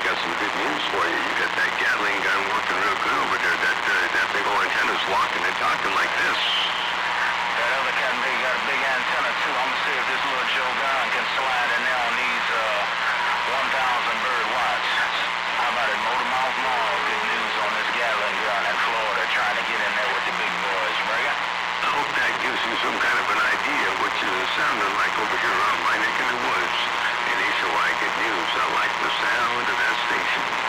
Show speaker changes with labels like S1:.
S1: got some good news for you. You got that Gatling gun working real good over there. That big old antenna's walking and talking like this.
S2: That other cat got a big antenna too. I'm gonna see if this little Joe gun can slide in there on these 1,000 bird watch. How about it, Motormouth Mall? Good news on this Gatling gun in Florida, trying to get in there with the big boys, Brigger.
S1: I hope that gives you some kind of an idea of what you're sounding like over here around my neck of the woods. And HOI Good News. I like the sound of that station.